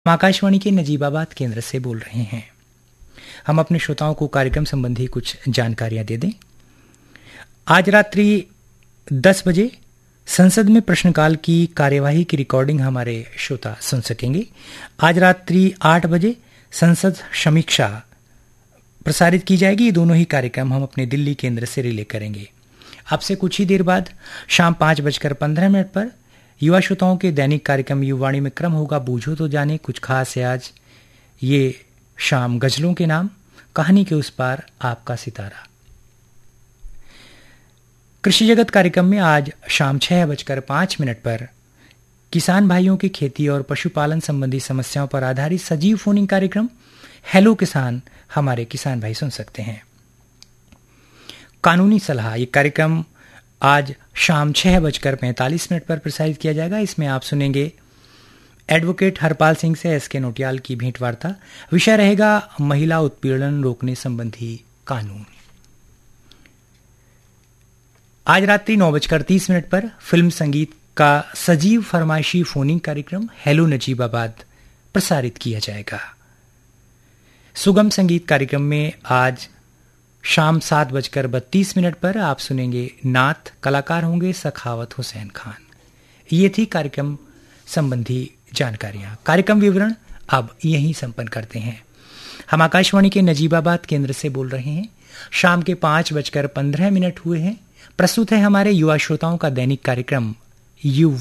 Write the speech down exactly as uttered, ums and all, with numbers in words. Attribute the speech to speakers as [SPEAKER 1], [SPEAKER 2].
[SPEAKER 1] हम आकाशवाणी के नजीबाबाद केंद्र से बोल रहे हैं। हम अपने श्रोताओं को कार्यक्रम संबंधी कुछ जानकारियां दे दें। आज रात्रि दस बजे संसद में प्रश्नकाल की कार्यवाही की रिकॉर्डिंग हमारे श्रोता सुन सकेंगे। आज रात्रि आठ बजे संसद समीक्षा प्रसारित की जाएगी। ये दोनों ही कार्यक्रम हम अपने दिल्ली केंद्र से रिले करेंगे। आपसे कुछ ही देर बाद शाम पाँच बजकर पंद्रह मिनट पर युवा श्रोताओं के दैनिक कार्यक्रम युवाणी में क्रम होगा बूझो तो जाने कुछ खास है आज। ये शाम गजलों के नाम, कहानी के उस पार, आपका सितारा। कृषि जगत कार्यक्रम में आज शाम छह बजकर पांच मिनट पर किसान भाइयों की खेती और पशुपालन संबंधी समस्याओं पर आधारित सजीव फोनिंग कार्यक्रम हेलो किसान हमारे किसान भाई सुन सकते हैं। कानूनी सलाह, ये कार्यक्रम आज शाम छह बजकर पैंतालीस मिनट पर प्रसारित किया जाएगा। इसमें आप सुनेंगे एडवोकेट हरपाल सिंह से एस के नोटियाल की भेंटवार्ता। विषय रहेगा महिला उत्पीड़न रोकने संबंधी कानून। आज रात्रि नौ बजकर तीस मिनट पर फिल्म संगीत का सजीव फरमाइशी फोनिंग कार्यक्रम हेलो नजीबाबाद प्रसारित किया जाएगा। सुगम संगीत कार्यक्रम में आज शाम सात बजकर बत्तीस मिनट पर आप सुनेंगे नात, कलाकार होंगे सखावत हुसैन खान। ये थी कार्यक्रम संबंधी जानकारियां। कार्यक्रम विवरण अब यहीं संपन्न करते हैं। हम आकाशवाणी के नजीबाबाद केंद्र से बोल रहे हैं। शाम के पांच बजकर पंद्रह मिनट हुए हैं। प्रस्तुत है हमारे युवा श्रोताओं का दैनिक कार्यक्रम यू